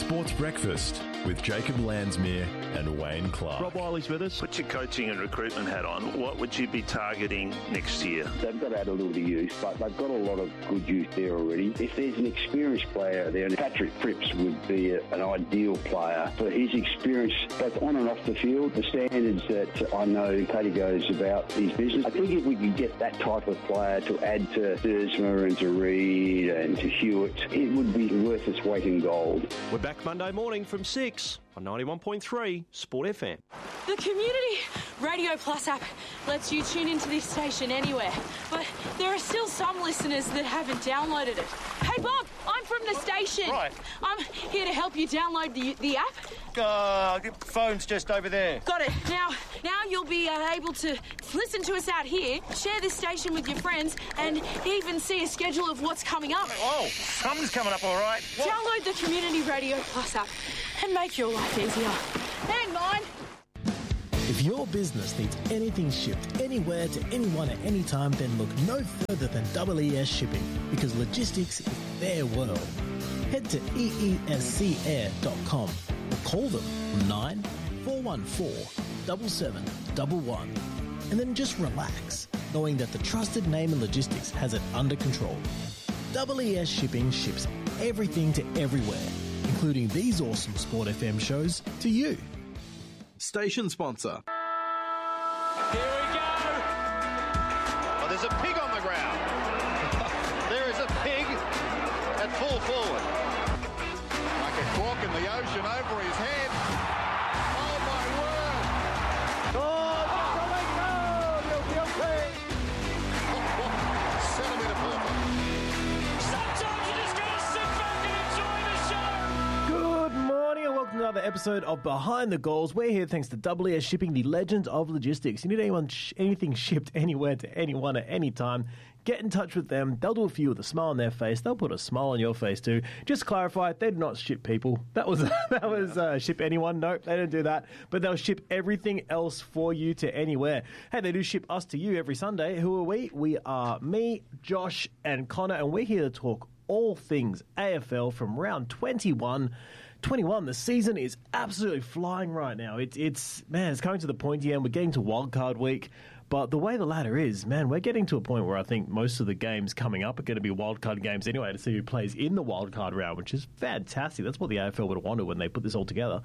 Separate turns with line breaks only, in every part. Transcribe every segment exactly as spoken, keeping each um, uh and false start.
Sports Breakfast with Jacob Landsmere and Wayne Clark.
Rob Wiley's with us.
Put your coaching and recruitment hat on. What would you be targeting next year?
They've got to add a little to youth, but they've got a lot of good youth there already. If there's an experienced player there, Patrick Cripps would be a, an ideal player for his experience, both on and off the field, the standards that I know Katie goes about his business. I think if we could get that type of player to add to Dersma and to Reid and to Hewitt, it would be worth its weight in gold.
We're back Monday morning from six on ninety-one point three Sport F M.
The Community Radio Plus app lets you tune into this station anywhere, but there are still some listeners that haven't downloaded it. Hey Bob, I'm from the station.
Right.
I'm here to help you download the the app.
Uh, the phone's just over there.
Got it. Now, now you'll be uh, able to listen to us out here, share this station with your friends, and even see a schedule of what's coming up.
Oh, something's coming up all right. What?
Download the Community Radio Plus app and make your life easier. And mine.
If your business needs anything shipped anywhere to anyone at any time, then look no further than W E S Shipping, because logistics is their world. Head to E E S C air dot com or call them on nine four one four, seven seven one one, and then just relax, knowing that the trusted name in logistics has it under control. W E S Shipping ships everything to everywhere, including these awesome Sport F M shows to you.
Station sponsor.
Here we go. Oh, there's a pig on the ground. There is a pig at full forward. Like a cork in the ocean over his head. Oh, my word. Oh, you're guilty. Centimetre perfect.
Sometimes you just got to sit back and enjoy the show.
Good morning and welcome to another episode of Behind the Goals. We're here thanks to W E S Shipping, the legends of logistics. You need anyone sh- anything shipped anywhere to anyone at any time, get in touch with them. They'll do it for you with a smile on their face. They'll put a smile on your face too. Just clarify, they do not ship people. That was that was uh, ship anyone. Nope, they don't do that. But they'll ship everything else for you to anywhere. Hey, they do ship us to you every Sunday. Who are we? We are me, Josh, and Connor, and we're here to talk all things A F L from round twenty-one. twenty-one, the season is absolutely flying right now. It's, it's man, it's coming to the pointy end. We're getting to wildcard week. But the way the ladder is, man, we're getting to a point where I think most of the games coming up are going to be wildcard games anyway to see who plays in the wildcard round, which is fantastic. That's what the A F L would have wanted when they put this all together.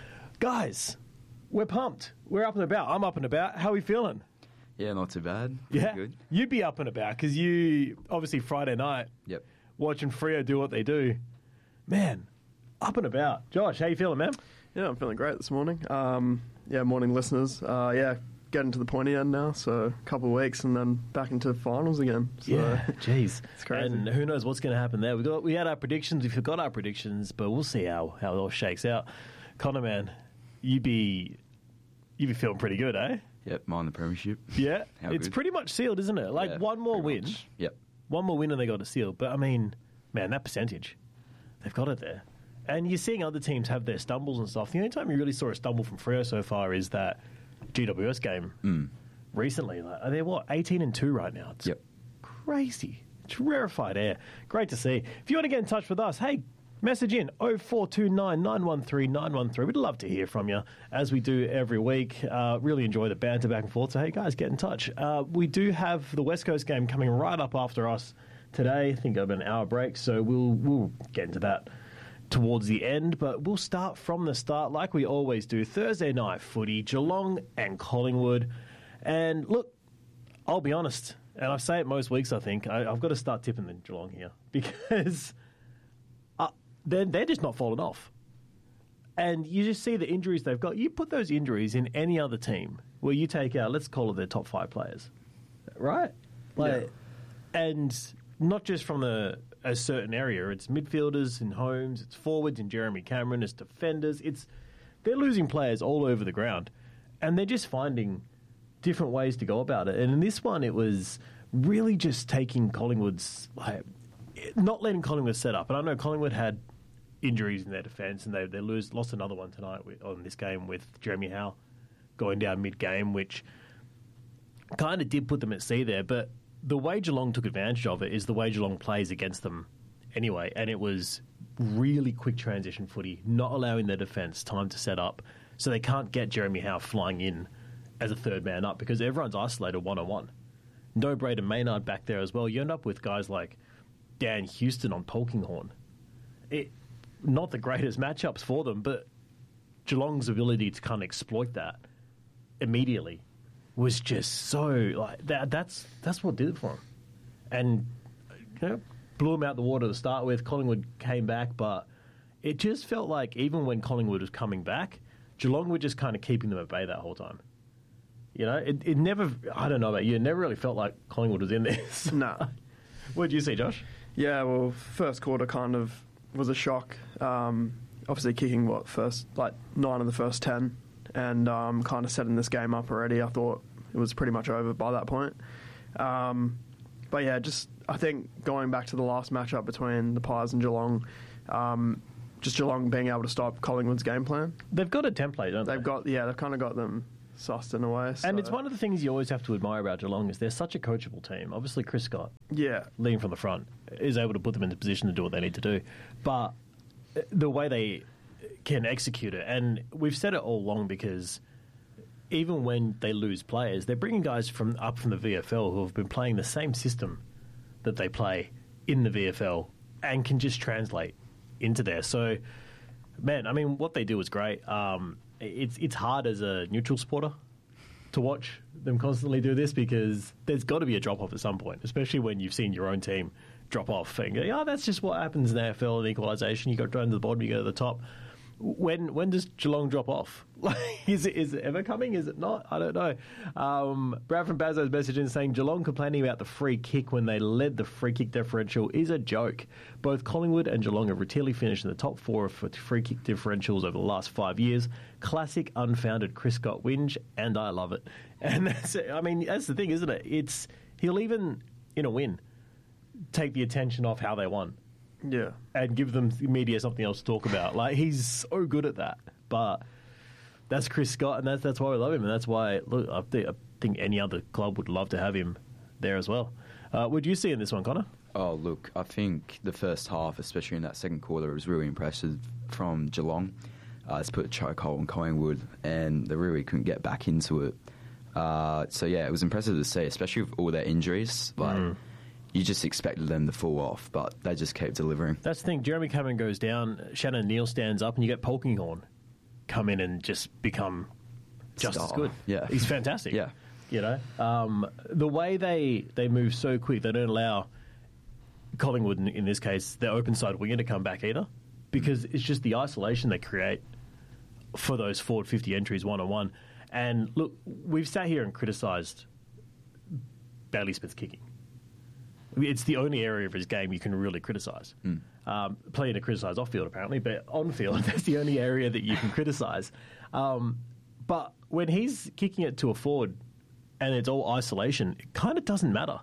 Guys, we're pumped. We're up and about. I'm up and about. How are we feeling?
Yeah, not too bad. Pretty
Yeah,
good.
You'd be up and about because you, obviously Friday night,
Yep.
watching Freo do what they do. Man, up and about. Josh, how you feeling, man?
Yeah, I'm feeling great this morning. Um, yeah, morning listeners. Uh, yeah, getting to the pointy end now, so a couple of weeks and then back into finals again. So,
Yeah, jeez.
It's crazy.
And who knows what's going to happen there. We got we had our predictions, we forgot our predictions, but we'll see how, how it all shakes out. Connor, man, you be you be feeling pretty good, eh?
Yep, mine the premiership.
Yeah,
How
it's
good?
pretty much sealed, isn't it? Like
Yeah,
one more
pretty
win,
much. Yep.
one more win, and they got it sealed. But I mean, man, that percentage, they've got it there. And you're seeing other teams have their stumbles and stuff. The only time you really saw a stumble from Freo so far is that G W S game
Mm.
recently. Like, are they what eighteen and two right now? It's
Yep.
crazy. It's rarefied air. Great to see. If you want to get in touch with us, hey, message in oh four two nine, nine one three, nine one three. We'd love to hear from you, as we do every week. Uh, really enjoy the banter back and forth. So, hey, guys, get in touch. Uh, we do have the West Coast game coming right up after us today. I think of an hour break, so we'll we'll get into that towards the end, but we'll start from the start like we always do. Thursday night footy, Geelong and Collingwood. And look, I'll be honest, and I say it most weeks, I think, I, I've got to start tipping the Geelong here because uh, they're, they're just not falling off. And you just see the injuries they've got. You put those injuries in any other team where you take out, let's call it their top five players, right? Like, yeah. And not just from the a certain area. It's midfielders in Holmes, it's forwards in Jeremy Cameron, it's defenders. It's they're losing players all over the ground, and they're just finding different ways to go about it. And in this one, it was really just taking Collingwood's, like, not letting Collingwood set up. And I know Collingwood had injuries in their defence, and they they lose lost another one tonight with, on this game with Jeremy Howe going down mid-game, which kind of did put them at sea there, but the way Geelong took advantage of it is the way Geelong plays against them anyway, and it was really quick transition footy, not allowing their defence time to set up, so they can't get Jeremy Howe flying in as a third man up because everyone's isolated one-on-one. No Braden Maynard back there as well. You end up with guys like Dan Houston on Polkinghorne. It, not the greatest matchups for them, but Geelong's ability to kind of exploit that immediately was just so like that. That's that's what did it for them, and you know, blew them out the water to start with. Collingwood came back, but it just felt like even when Collingwood was coming back, Geelong were just kind of keeping them at bay that whole time. You know, it, it never. I don't know about you. It never really felt like Collingwood was in this.
No.
What did you see, Josh?
Yeah, well, first quarter kind of was a shock. Um, obviously, kicking what first like nine of the first ten. And um, kind of setting this game up already. I thought it was pretty much over by that point. Um, but yeah, just I think going back to the last matchup between the Pies and Geelong, um, just Geelong being able to stop Collingwood's game plan.
They've got a template, don't they?
They've got yeah, they've kind of got them sussed in a way. So.
And it's one of the things you always have to admire about Geelong is they're such a coachable team. Obviously, Chris Scott,
yeah,
leading from the front, is able to put them in the position to do what they need to do. But the way they can execute it, and we've said it all along because even when they lose players, they're bringing guys from up from the V F L who have been playing the same system that they play in the V F L and can just translate into there. So, man, I mean, what they do is great. Um, it's it's hard as a neutral supporter to watch them constantly do this because there's got to be a drop off at some point, especially when you've seen your own team drop off and go, oh, that's just what happens in the A F L and equalisation. You go down to the bottom, you go to the top. When when does Geelong drop off? Like, is it is it ever coming? Is it not? I don't know. Um, Brad from Bazzo's message in saying Geelong complaining about the free kick when they led the free kick differential is a joke. Both Collingwood and Geelong have routinely finished in the top four for free kick differentials over the last five years. Classic unfounded Chris Scott whinge, and I love it. And that's I mean that's the thing, isn't it? It's he'll even in a win take the attention off how they won.
Yeah.
And give them media something else to talk about. Like, he's so good at that. But that's Chris Scott, and that's that's why we love him. And that's why, look, I think, I think any other club would love to have him there as well. Uh, what did you see in this one, Connor?
Oh, look, I think the first half, especially in that second quarter, was really impressive from Geelong. Uh, it's put a chokehold on Collingwood, and they really couldn't get back into it. Uh, so, yeah, it was impressive to see, especially with all their injuries. Like, mm. You just expected them to fall off, but they just kept delivering.
That's the thing. Jeremy Cameron goes down, Shannon Neal stands up, and you get Polkinghorne come in and just become just Star. as good.
Yeah.
He's fantastic.
Yeah.
You know, um, the way they, they move so quick, they don't allow Collingwood, in, in this case, their open side winger to come back either, because it's just the isolation they create for those forward fifty entries one-on-one. And look, we've sat here and criticised Bailey Smith's kicking. It's the only area of his game you can really criticise. Mm. Um, plenty to criticise off-field, apparently, but on-field, that's the only area that you can criticise. Um, but when he's kicking it to a forward and it's all isolation, it kind of doesn't matter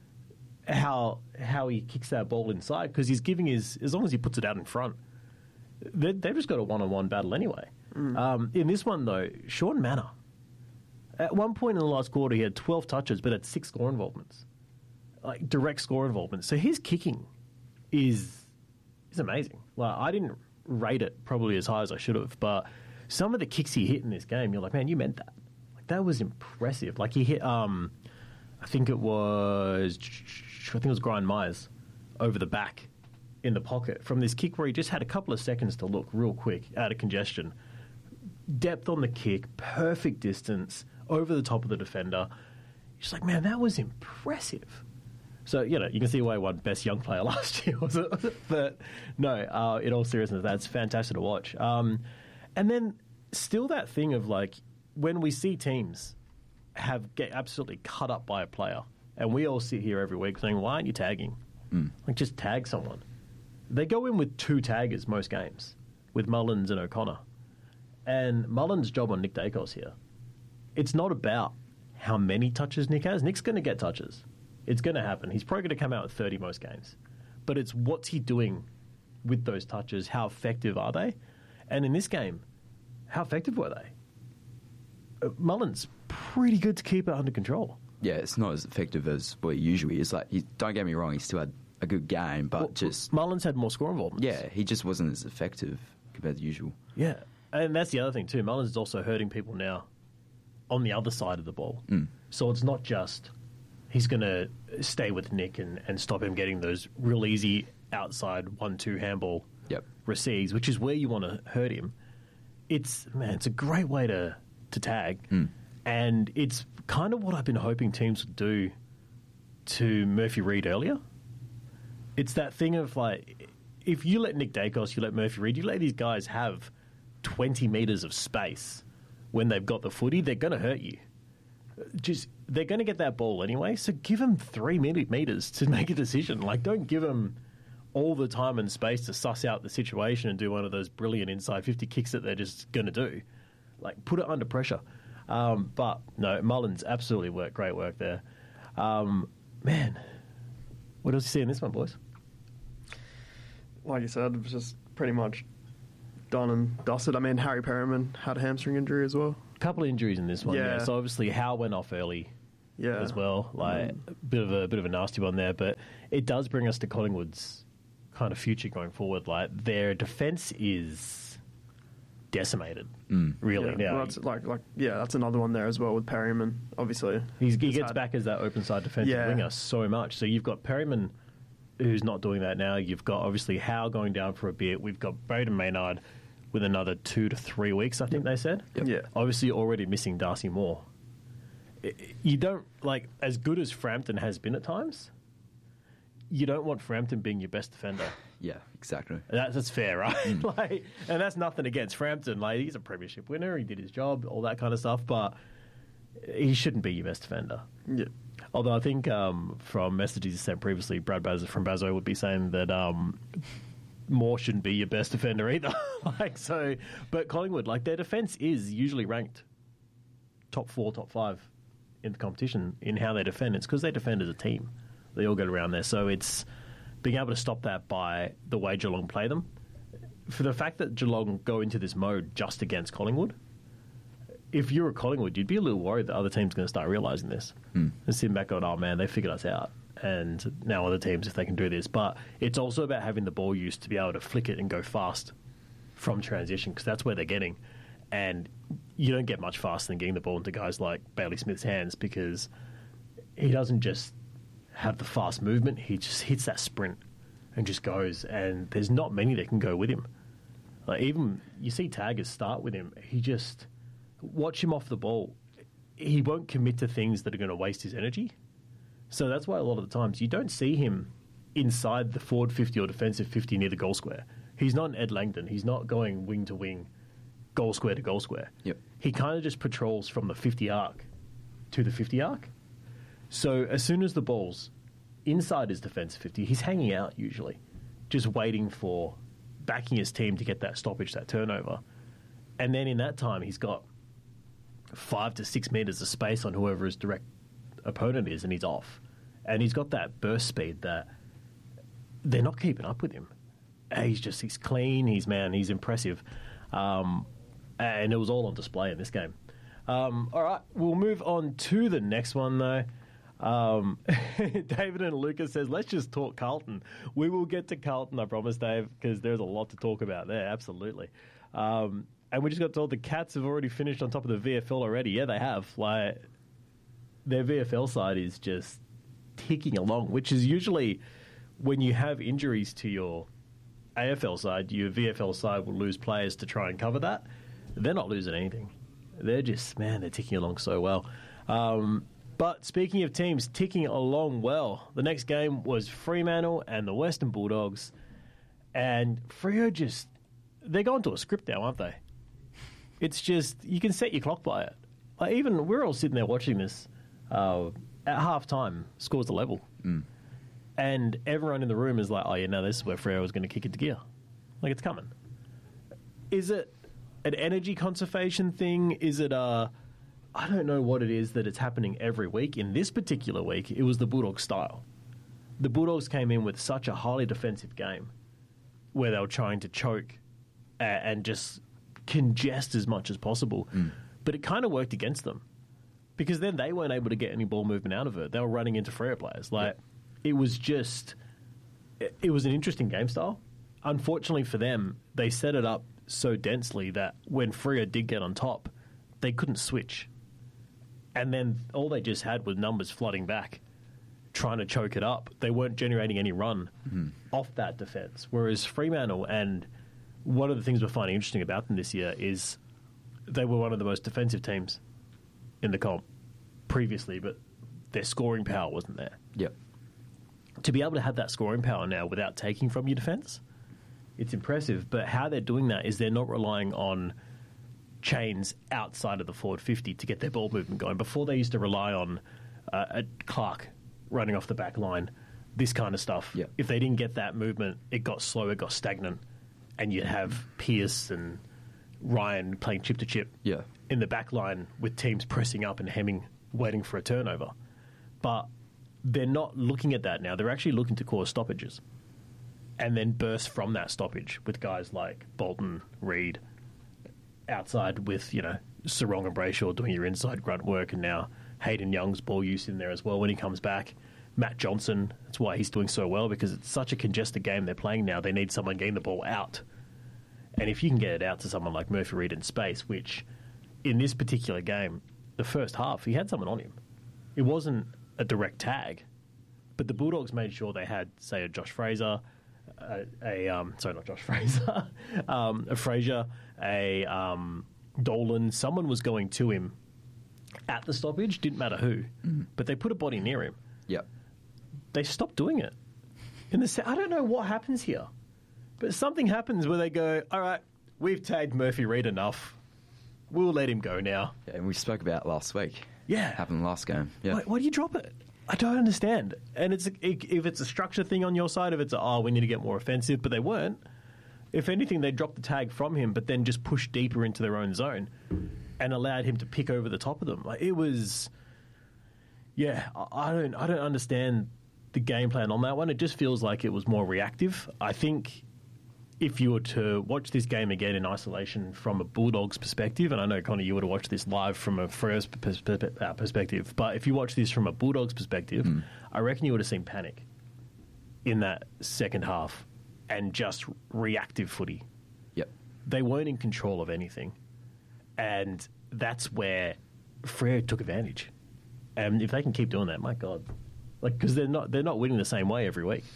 how how he kicks that ball inside because he's giving his, as long as he puts it out in front, they've just got a one-on-one battle anyway. Mm. Um, in this one, though, Sean Manor, at one point in the last quarter, he had twelve touches, but had six score involvements. Like direct score involvement. So his kicking is is amazing. Like, I didn't rate it probably as high as I should have, but some of the kicks he hit in this game, you're like, man, you meant that. Like, that was impressive. Like, he hit, um, I think it was, I think it was Brian Myers over the back in the pocket from this kick where he just had a couple of seconds to look real quick out of congestion. Depth on the kick, perfect distance, over the top of the defender. You're just like, man, that was impressive. So, you know, you can see why he won Best Young Player last year, was it? But no, uh, in all seriousness, that's fantastic to watch. Um, and then still that thing of, like, when we see teams have get absolutely cut up by a player, and we all sit here every week saying, why aren't you tagging? Mm. Like, just tag someone. They go in with two taggers most games, with Mullins and O'Connor. And Mullins' job on Nick Dacos here, it's not about how many touches Nick has. Nick's going to get touches. It's going to happen. He's probably going to come out with thirty most games. But it's what's he doing with those touches? How effective are they? And in this game, how effective were they? Uh, Mullins, pretty good to keep it under control.
Yeah, it's not as effective as what it usually is. Like, he, don't get me wrong, he still had a good game, but
Well,
just
Mullins had more score involvement.
yeah, he just wasn't as effective compared to usual.
Yeah, and that's the other thing too. Mullins is also hurting people now on the other side of the ball.
Mm.
So it's not just he's going to stay with Nick and, and stop him getting those real easy outside one-two handball
Yep.
receives, which is where you want to hurt him. It's man, it's a great way to to tag,
Mm.
and it's kind of what I've been hoping teams would do to Murphy Reed earlier. It's that thing of like, if you let Nick Dacos, you let Murphy Reed, you let these guys have twenty metres of space when they've got the footy, they're going to hurt you. Just they're going to get that ball anyway, so give them three metres to make a decision. Like, don't give them all the time and space to suss out the situation and do one of those brilliant inside fifty kicks that they're just going to do. Like, put it under pressure. Um, but, no, Mullins absolutely worked. Great work there. Um, man, what else you see in this one, boys?
Like you said, it was just pretty much done and dusted. I mean, Harry Perryman had a hamstring injury as well.
A couple of injuries in this one, yeah.
Yeah.
So, obviously, Howe went off early
Yeah.
as well. Like, a bit of a bit of a nasty one there. But it does bring us to Collingwood's kind of future going forward. Like, their defence is decimated,
Mm.
really.
Yeah,
Now,
well, that's like, like, yeah, that's another one there as well with Perryman, obviously.
He's, he
He's
gets
had-
back as that open side defensive
Yeah.
winger so much. So you've got Perryman, who's not doing that now. You've got obviously Howe going down for a bit. We've got Braden Maynard with another two to three weeks, I think they said.
Yep. Yeah.
Obviously already missing Darcy Moore. I- You don't, like, as good as Frampton has been at times, you don't want Frampton being your best defender.
Yeah, exactly.
That's, that's fair, right? like, and that's nothing against Frampton. Like, he's a premiership winner. He did his job, all that kind of stuff. But he shouldn't be your best defender.
Yeah.
Although I think um, from messages he sent previously, Brad Baz from Bazo would be saying that um, Moore shouldn't be your best defender either. like so, but Collingwood, like their defence is usually ranked top four, top five in the competition in how they defend. It's because they defend as a team. They all get around there. So it's being able to stop that by the way Geelong play them. For the fact that Geelong go into this mode just against Collingwood, if you're a Collingwood, you'd be a little worried that other teams are going to start realising this.
Mm.
And sitting back going, oh man, they figured us out. And now other teams, if they can do this. But it's also about having the ball use to be able to flick it and go fast from transition, because that's where they're getting. And you don't get much faster than getting the ball into guys like Bailey Smith's hands, because he doesn't just have the fast movement, he just hits that sprint and just goes. And there's not many that can go with him. Like, even you see taggers start with him, he just... Watch him off the ball. He won't commit to things that are going to waste his energy. So that's why a lot of the times you don't see him inside the forward fifty or defensive fifty near the goal square. He's not an Ed Langdon. He's not going wing to wing, goal square to goal square.
Yep.
He kind of just patrols from the fifty arc to the fifty arc. So as soon as the ball's inside his defensive fifty, he's hanging out usually, just waiting for backing his team to get that stoppage, that turnover. And then in that time, he's got five to six metres of space on whoever his direct opponent is, and he's off. And he's got that burst speed that they're not keeping up with him. And he's just, he's clean, he's, man, he's impressive. Um, and it was all on display in this game. Um, all right, we'll move on to the next one, though. Um, David and Lucas says, let's just talk Carlton. We will get to Carlton, I promise, Dave, because there's a lot to talk about there, absolutely. Um, and we just got told the Cats have already finished on top of the V F L already. Yeah, they have. Like, their V F L side is just ticking along, which is usually when you have injuries to your A F L side, your V F L side will lose players to try and cover that. They're not losing anything. They're just, man, they're ticking along so well. Um, but speaking of teams ticking along well, the next game was Fremantle and the Western Bulldogs. And Freo just, they're going to a script now, aren't they? It's just, you can set your clock by it. Like, even, we're all sitting there watching this. Uh, at half-time, scores the level.
Mm.
And everyone in the room is like, oh, yeah, no, this is where Freo is going to kick into gear. Like, it's coming. Is it an energy conservation thing? Is it a... I don't know what it is that it's happening every week. In this particular week, it was the Bulldogs style. The Bulldogs came in with such a highly defensive game where they were trying to choke and, and just congest as much as possible.
Mm.
But it kind of worked against them because then they weren't able to get any ball movement out of it. They were running into Freo players. Like, it was just it, it was an interesting game style. Unfortunately for them, they set it up so densely that when Freo did get on top, they couldn't switch. And then all they just had was numbers flooding back, trying to choke it up. They weren't generating any run mm-hmm. off that defence. Whereas Fremantle, and one of the things we're finding interesting about them this year is they were one of the most defensive teams in the comp previously, but their scoring power wasn't there.
Yep.
To be able to have that scoring power now without taking from your defence, it's impressive. But how they're doing that is they're not relying on chains outside of the forward fifty to get their ball movement going. Before, they used to rely on uh, a Clark running off the back line, this kind of stuff.
Yep.
If they didn't get that movement, it got slow, it got stagnant, and you'd have Pearce and Ryan playing chip to chip
yeah.
in the back line with teams pressing up and hemming, waiting for a turnover. But they're not looking at that now. They're actually looking to cause stoppages and then burst from that stoppage with guys like Bolton, Reid, outside with, you know, Sarong and Brayshaw doing your inside grunt work, and now Hayden Young's ball use in there as well when he comes back. Matt Johnson, that's why he's doing so well, because it's such a congested game they're playing now. They need someone getting the ball out. And if you can get it out to someone like Murphy Reid in space, which in this particular game, the first half, he had someone on him. It wasn't a direct tag, but the Bulldogs made sure they had, say, a Josh Fraser, a, a um, sorry, not Josh Fraser, um, a Fraser, a um, Dolan. Someone was going to him at the stoppage, didn't matter who, mm. but they put a body near him.
Yep.
They stopped doing it. In the se- I don't know what happens here, but something happens where they go, all right, we've tagged Murphy Reid enough. We'll let him go now.
Yeah, and we spoke about last week.
Yeah.
Happened last game. Yeah.
Why, why do you drop it? I don't understand. And it's if it's a structure thing on your side, if it's a, oh, we need to get more offensive, but they weren't. If anything, they dropped the tag from him, but then just pushed deeper into their own zone and allowed him to pick over the top of them. Like, it was, yeah, I don't, I don't understand the game plan on that one. It just feels like it was more reactive. I think if you were to watch this game again in isolation from a Bulldogs perspective, and I know, Connie, you would have watched this live from a Freo's perspective, but if you watch this from a Bulldogs perspective, mm. I reckon you would have seen panic in that second half and just reactive footy.
Yep.
They weren't in control of anything. And that's where Freo took advantage. And if they can keep doing that, my God. Like, because they're not, they're not winning the same way every week.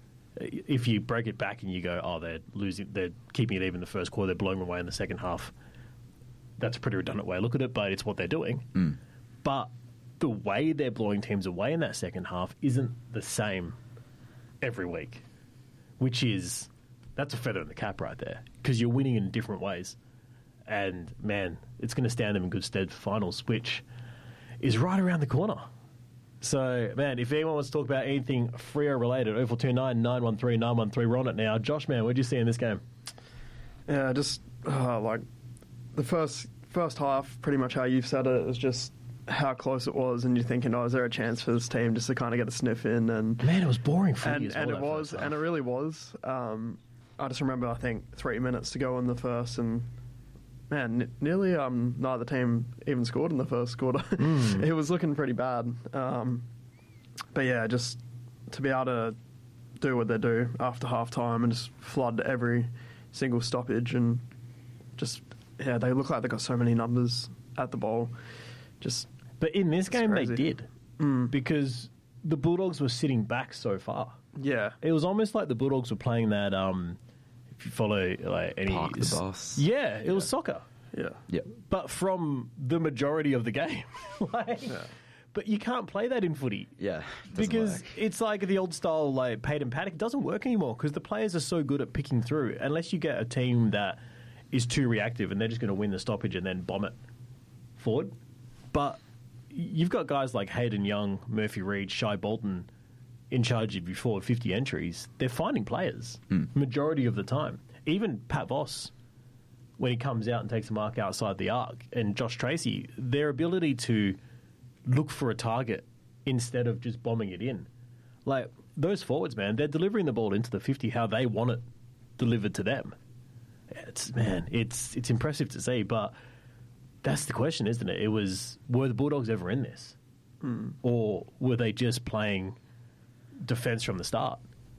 If you break it back and you go, oh, they're losing, they're keeping it even in the first quarter, they're blowing them away in the second half, that's a pretty redundant way to look at it, but it's what they're doing.
Mm.
But the way they're blowing teams away in that second half isn't the same every week, which is, that's a feather in the cap right there, because you're winning in different ways. And, man, it's going to stand them in good stead for finals, which is right around the corner. So, man, if anyone wants to talk about anything Freo related, oh four two nine, nine one three, nine one three, we're on it now. Josh, man, what did you see in this game?
Yeah, just uh, like the first first half, pretty much how you've said it, it was just how close it was, and you're thinking, oh, is there a chance for this team just to kind of get a sniff in? And
man, it was boring for
and,
you as
and
well,
it was, and it really was. Um, I just remember, I think, three minutes to go in the first, and man, n- nearly um, neither team even scored in the first quarter. Mm. It was looking pretty bad. Um, but yeah, just to be able to do what they do after half time and just flood every single stoppage, and just, yeah, they look like they got so many numbers at the ball. Just,
but in this game
crazy.
they did,
mm.
because the Bulldogs were sitting back so far.
Yeah.
It was almost like the Bulldogs were playing that, um, if you follow like any...
Park the Boss.
Yeah, it
yeah.
was soccer.
Yeah.
Yeah.
But from the majority of the game. like,
yeah.
But you can't play that in footy.
Yeah.
Because
work.
it's like the old style, like Peyton Paddock. It doesn't work anymore because the players are so good at picking through. Unless you get a team that is too reactive and they're just going to win the stoppage and then bomb it forward. But you've got guys like Hayden Young, Murphy Reid, Shai Bolton in charge of your forward fifty entries. They're finding players
mm.
majority of the time. Even Pat Voss, when he comes out and takes a mark outside the arc, and Josh Tracy, their ability to look for a target instead of just bombing it in. Like, those forwards, man, they're delivering the ball into the fifty how they want it delivered to them. It's, man, it's it's impressive to see, but that's the question, isn't it? It was, were the Bulldogs ever in this?
Mm.
Or were they just playing defence from the start?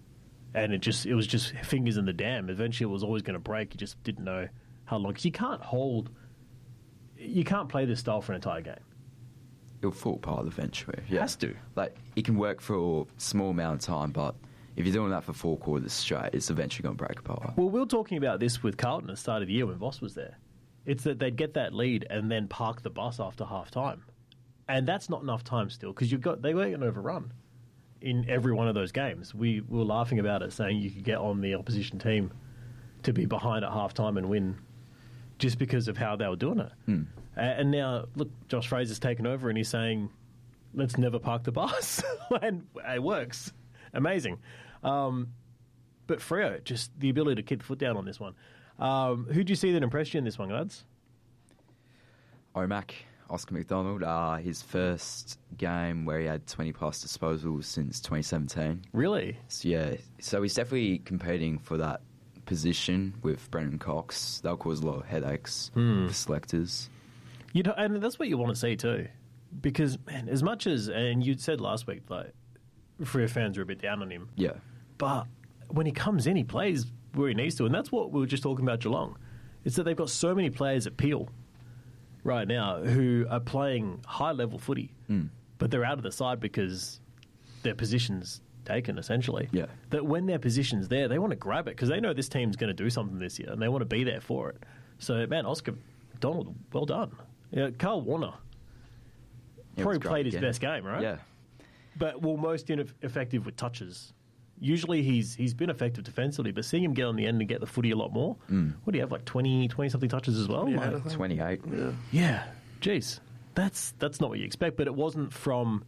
and it just it was just fingers in the dam. Eventually, it was always going to break. You just didn't know how long, because you can't hold, you can't play this style for an entire game.
It'll fall apart eventually.
It has to.
Like, it can work for a small amount of time, but if you're doing that for four quarters straight, it's eventually going to break apart.
Well, we were talking about this with Carlton at the start of the year when Voss was there. It's that they'd get that lead and then park the bus after half time. And that's not enough time still, because you've got they were getting overrun in every one of those games. We, we were laughing about it, saying you could get on the opposition team to be behind at half time and win just because of how they were doing it.
Mm.
Uh, and now, look, Josh Fraser's taken over and he's saying, let's never park the bus. And it works. Amazing. Um, but Freo, just the ability to keep the foot down on this one. Um, who do you see that impressed you in this one, lads?
Omac, Oscar McDonald, uh, his first game where he had twenty plus disposals since twenty seventeen.
Really?
So, yeah, so he's definitely competing for that position with Brendan Cox. That'll cause a lot of headaches
Hmm.
for selectors.
You know, and that's what you want to see too, because man, as much as and you said last week, like Freo fans are a bit down on him.
Yeah,
but when he comes in, he plays where he needs to, and that's what we were just talking about Geelong. It's that they've got so many players at Peel right now who are playing high level footy,
mm.
but they're out of the side because their position's taken, essentially.
Yeah.
That when their position's there, they want to grab it because they know this team's going to do something this year and they want to be there for it. So, man, Oscar McDonald, well done. Yeah, Carl Warner
yeah,
probably played his
again.
best game, right?
Yeah.
But, well, most ineffective with touches. Usually he's he's been effective defensively, but seeing him get on the end and get the footy a lot more,
mm.
what do you have, like twenty, twenty-something touches as well?
Yeah,
like,
twenty-eight.
Yeah.
Yeah, jeez. That's, that's not what you expect, but it wasn't from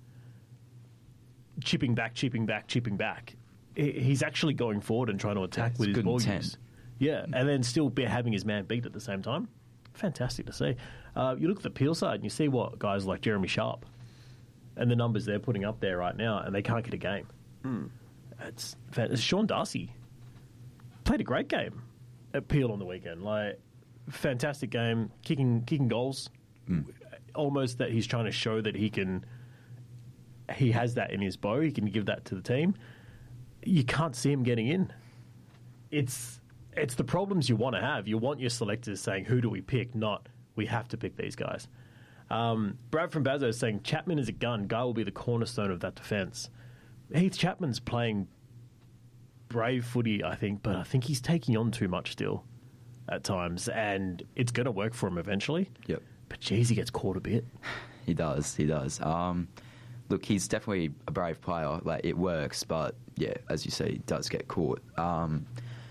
chipping back, chipping back, chipping back. He's actually going forward and trying to attack
That's
with his
good
ball
intent.
use. Yeah, and then still be having his man beat at the same time. Fantastic to see. Uh, you look at the Peel side and you see what guys like Jeremy Sharp and the numbers they're putting up there right now, and they can't get a game.
Mm.
It's, it's Sean Darcy played a great game at Peel on the weekend. Like, fantastic game, kicking kicking goals.
Mm.
Almost that he's trying to show that he can. He has that in his bow. He can give that to the team. You can't see him getting in. It's it's the problems you want to have. You want your selectors saying, "Who do we pick?" Not we have to pick these guys. Um, Brad from Bazzo is saying Chapman is a gun. Guy will be the cornerstone of that defence. Heath Chapman's playing brave footy, I think, but I think he's taking on too much still at times, and it's going to work for him eventually.
Yep.
But geez, he gets caught a bit.
He does. He does. Um, look, he's definitely a brave player. Like, it works, but yeah, as you say, he does get caught. Um,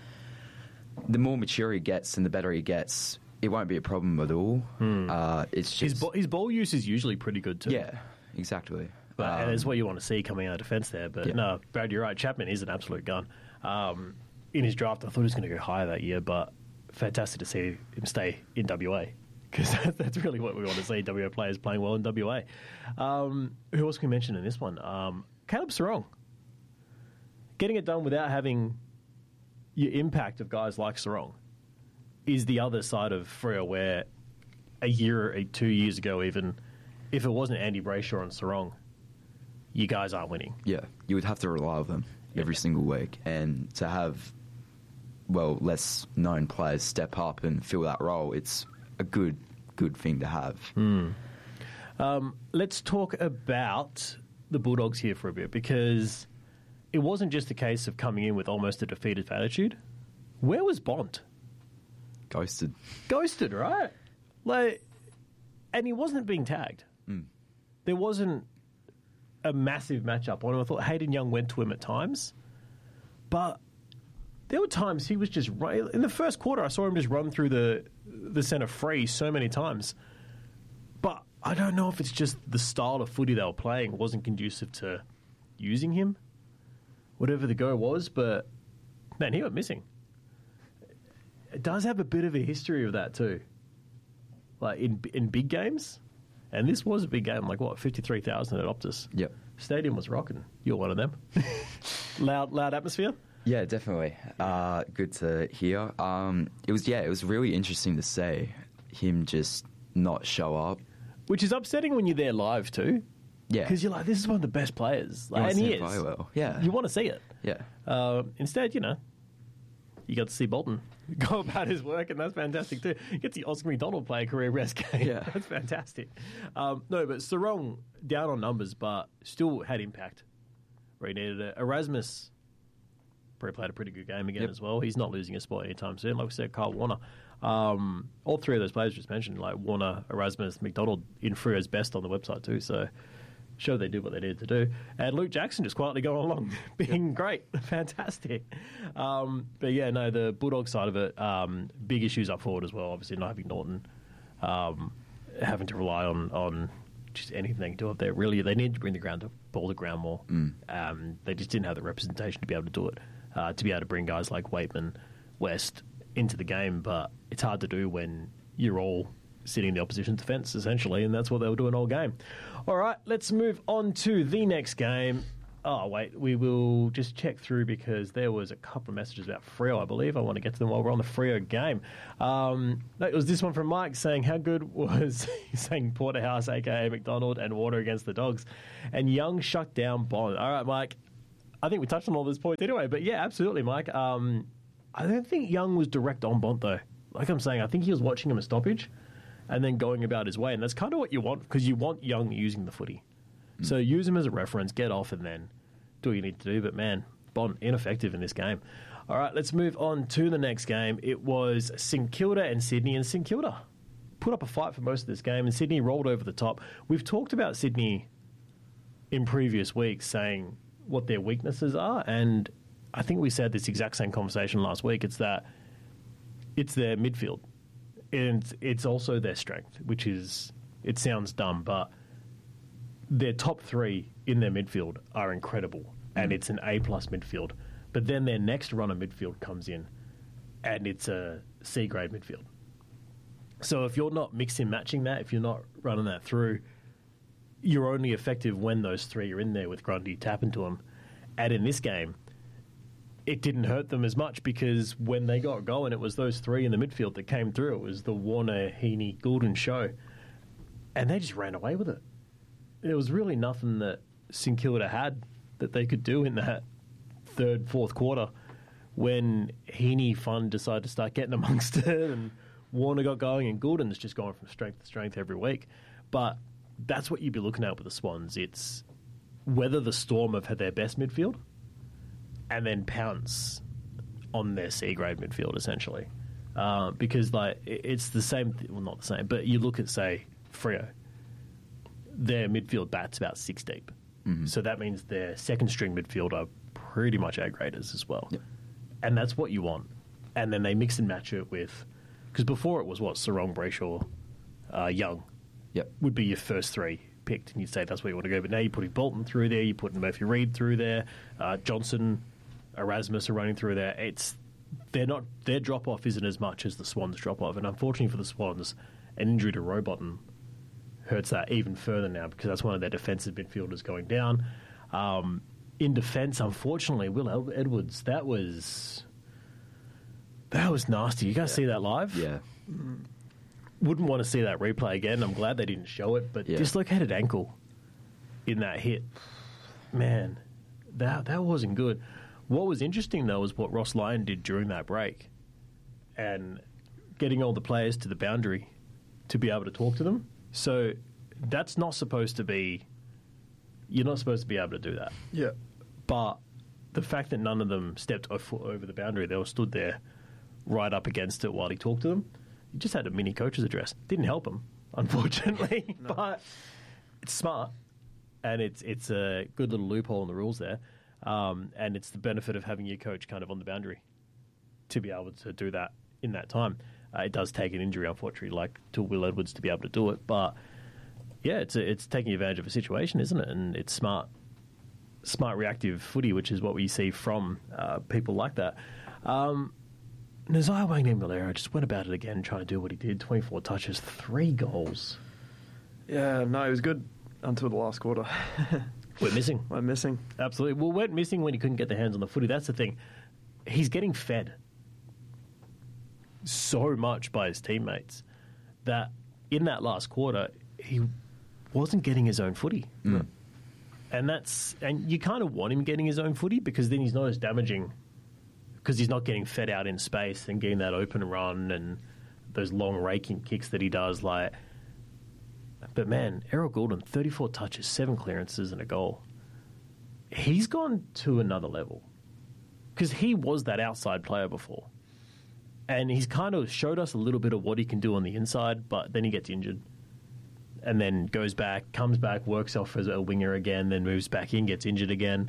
the more mature he gets and the better he gets, it won't be a problem at all.
Hmm.
Uh, it's just
His, bo- his ball use is usually pretty good too.
yeah, exactly.
But,
Um,
and it's what you want to see coming out of defence there. But
yeah.
no, Brad, you're right. Chapman is an absolute gun. Um, in his draft, I thought he was going to go higher that year, but fantastic to see him stay in W A, because that's really what we want to see, W A players playing well in W A. Um, who else can we mention in this one? Um, Caleb Sarong. Getting it done without having your impact of guys like Sarong is the other side of Freo, where a year or two years ago even, if it wasn't Andy Brayshaw and Sarong, you guys aren't winning.
Yeah, you would have to rely on them every single week, and to have, well, less known players step up and fill that role, it's a good, good thing to have.
Mm. Um, let's talk about the Bulldogs here for a bit, because it wasn't just a case of coming in with almost a defeated attitude. Where was Bont?
Ghosted.
Ghosted, right? Like, and he wasn't being tagged.
Mm.
There wasn't a massive matchup on him. I thought Hayden Young went to him at times, but there were times he was just run, in the first quarter. I saw him just run through the the centre free so many times, but I don't know if it's just the style of footy they were playing wasn't conducive to using him, whatever the go was. But man, he went missing. It does have a bit of a history of that too, like in in big games. And this was a big game, like what, fifty-three thousand at Optus?
Yep.
Stadium was rocking. You're one of them. loud, loud atmosphere?
Yeah, definitely. Uh, good to hear. Um, it was, yeah, it was really interesting to see him just not show up.
Which is upsetting when you're there live too.
Yeah.
Because you're like, this is one of the best players.
You wanna
and
see
he
him
is.
play well. Yeah.
You want to see it.
Yeah.
Uh, instead, you know, you got to see Bolton go about his work, and that's fantastic too. You get to see Oscar McDonald play a career rest game.
Yeah.
That's fantastic. Um, no, but Sarong down on numbers, but still had impact where he needed it. Erasmus probably played a pretty good game again
Yep.
as well. He's not losing a spot anytime soon. Like we said, Kyle Warner. Um, all three of those players just mentioned, like Warner, Erasmus, McDonald, in Freo's best on the website too. So show they did what they needed to do. And Luke Jackson just quietly going along, being yep. great, fantastic. Um, but yeah, no, the Bulldog side of it, um, big issues up forward as well. Obviously, not having Norton, um, having to rely on on just anything they can do up there. Really, they need to bring the ground to ball to ground more.
Mm.
Um, they just didn't have the representation to be able to do it. Uh, to be able to bring guys like Waitman, West into the game, but it's hard to do when you're all sitting in the opposition defence, essentially, and that's what they were doing all game. All right, let's move on to the next game. Oh, wait, we will just check through because there was a couple of messages about Freo, I believe. I want to get to them while we're on the Freo game. Um, no, it was this one from Mike saying, how good was, he's saying Porterhouse, a k a. McDonald, and Water against the Dogs, and Young shut down Bond. All right, Mike, I think we touched on all those points anyway, but yeah, absolutely, Mike. Um, I don't think Young was direct on Bont, though. Like I'm saying, I think he was watching him a stoppage and then going about his way. And that's kind of what you want, because you want Young using the footy. Mm. So use him as a reference, get off, and then do what you need to do. But, man, Bont, ineffective in this game. All right, let's move on to the next game. It was St Kilda and Sydney, and St Kilda put up a fight for most of this game, and Sydney rolled over the top. We've talked about Sydney in previous weeks, saying what their weaknesses are, and I think we said this exact same conversation last week. It's that it's their midfield, and it's also their strength, which is, it sounds dumb, but their top three in their midfield are incredible, and mm. it's an A-plus midfield. But then their next run of midfield comes in, and it's a C-grade midfield. So if you're not mixing matching that, if you're not running that through, you're only effective when those three are in there with Grundy tapping to them. And in this game, it didn't hurt them as much, because when they got going, it was those three in the midfield that came through. It was the Warner, Heaney, Goulden show. And they just ran away with it. There was really nothing that St Kilda had that they could do in that third, fourth quarter when Heaney Fun decided to start getting amongst it, and Warner got going, and Goulden's just going from strength to strength every week. But that's what you'd be looking at with the Swans. It's whether the Storm have had their best midfield and then pounce on their C-grade midfield, essentially. Uh, because like it's the same, th- well, not the same, but you look at, say, Freo, their midfield bat's about six deep. Mm-hmm. So that means their second-string midfield are pretty much A-graders as well. Yep. And that's what you want. And then they mix and match it with, because before it was what, Sarong, Brayshaw, uh, Young,
yep,
would be your first three picked, and you'd say that's where you want to go. But now you're putting Bolton through there, you're putting Murphy Reid through there, uh, Johnson, Erasmus are running through there. It's they're not their drop off isn't as much as the Swans drop off, and unfortunately for the Swans, an injury to Rowbottom hurts that even further now, because that's one of their defensive midfielders going down. Um, in defence, unfortunately, Will Edwards, that was that was nasty. You guys yeah. see that live?
Yeah.
Wouldn't want to see that replay again. I'm glad they didn't show it, but yeah. dislocated ankle in that hit. Man, that that wasn't good. What was interesting, though, was what Ross Lyon did during that break, and getting all the players to the boundary to be able to talk to them. So that's not supposed to be... You're not supposed to be able to do that.
Yeah.
But the fact that none of them stepped a foot over the boundary, they were stood there right up against it while he talked to them. He just had a mini coach's address. Didn't help him, unfortunately, no. But it's smart, and it's it's a good little loophole in the rules there, um, and it's the benefit of having your coach kind of on the boundary to be able to do that in that time. Uh, it does take an injury, unfortunately, like to Will Edwards to be able to do it, but yeah, it's a, it's taking advantage of a situation, isn't it? And it's smart, smart reactive footy, which is what we see from uh, people like that. Um, Nazai Wanganeen-Milera just went about it again, trying to do what he did. twenty-four touches, three goals.
Yeah, no, he was good until the last quarter.
We're missing.
We're missing.
Absolutely. Well, we're missing when he couldn't get the hands on the footy. That's the thing. He's getting fed so much by his teammates that in that last quarter, he wasn't getting his own footy.
Mm.
And that's and you kind of want him getting his own footy because then he's not as damaging because he's not getting fed out in space and getting that open run and those long raking kicks that he does. Like, but man, Errol Goulden, thirty-four touches, seven clearances and a goal. He's gone to another level because he was that outside player before. And he's kind of showed us a little bit of what he can do on the inside, but then he gets injured. And then goes back, comes back, works off as a winger again, then moves back in, gets injured again.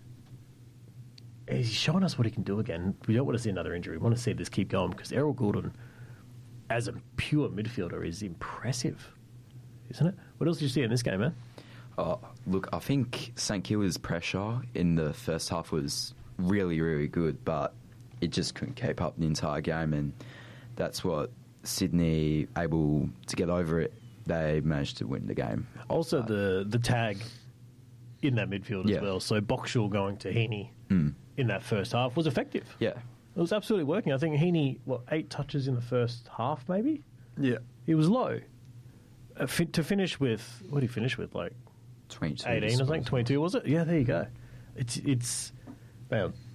He's showing us what he can do again. We don't want to see another injury. We want to see this keep going because Errol Goulden, as a pure midfielder, is impressive, isn't it? What else did you see in this game, man?
Oh, look, I think St Kilda's pressure in the first half was really, really good, but it just couldn't keep up the entire game, and that's what Sydney able to get over it. They managed to win the game.
Also,
but,
the the tag in that midfield
yeah.
as well. So Boxall going to Heaney
mm.
in that first half was effective.
Yeah.
It was absolutely working. I think Heaney, what, eight touches in the first half, maybe?
Yeah.
He was low. Uh, fi- to finish with, what did he finish with? Like
twenty-two.
eighteen, I think. twenty-two, was it? Yeah, there you go. It's, it's man,